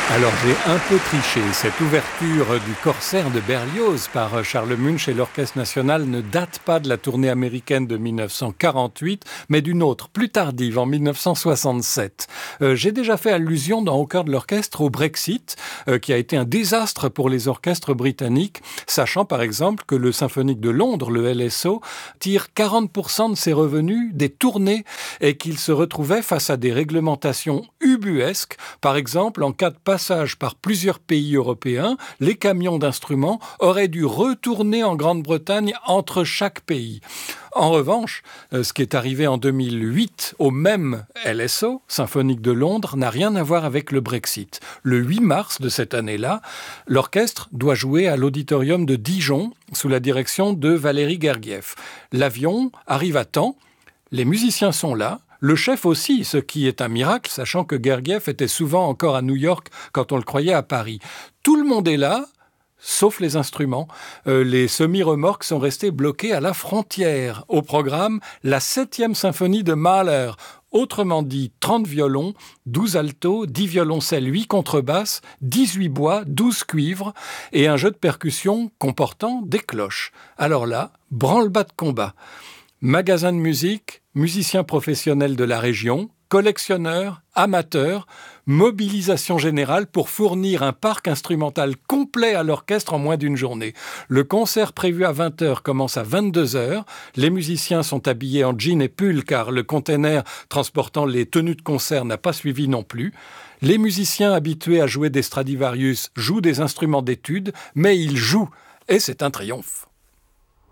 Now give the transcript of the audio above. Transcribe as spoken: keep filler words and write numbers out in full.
Alors j'ai un peu triché. Cette ouverture du Corsaire de Berlioz par Charles Munch et l'Orchestre national ne date pas de la tournée américaine de mille neuf cent quarante-huit, mais d'une autre, plus tardive, en mille neuf cent soixante-sept. Euh, j'ai déjà fait allusion dans Au cœur de l'orchestre au Brexit, euh, qui a été un désastre pour les orchestres britanniques, sachant par exemple que le Symphonique de Londres, le L S O, tire quarante pour cent de ses revenus des tournées et qu'il se retrouvait face à des réglementations ubuesques, par exemple en cas de passage par plusieurs pays européens, les camions d'instruments auraient dû retourner en Grande-Bretagne entre chaque pays. En revanche, ce qui est arrivé en deux mille huit au même L S O, Symphonique de Londres, n'a rien à voir avec le Brexit. Le huit mars de cette année-là, l'orchestre doit jouer à l'auditorium de Dijon sous la direction de Valéry Gergiev. L'avion arrive à temps, les musiciens sont là, le chef aussi, ce qui est un miracle, sachant que Gergiev était souvent encore à New York quand on le croyait à Paris. Tout le monde est là, sauf les instruments. Euh, les semi-remorques sont restés bloqués à la frontière. Au programme, la septième symphonie de Mahler. Autrement dit, trente violons, douze altos, dix violoncelles, huit contrebasses, dix-huit bois, douze cuivres et un jeu de percussion comportant des cloches. Alors là, branle-bas de combat. Magasin de musique, musiciens professionnels de la région, collectionneurs, amateurs, mobilisation générale pour fournir un parc instrumental complet à l'orchestre en moins d'une journée. Le concert prévu à vingt heures commence à vingt-deux heures. Les musiciens sont habillés en jean et pull car le container transportant les tenues de concert n'a pas suivi non plus. Les musiciens habitués à jouer des Stradivarius jouent des instruments d'étude, mais ils jouent et c'est un triomphe.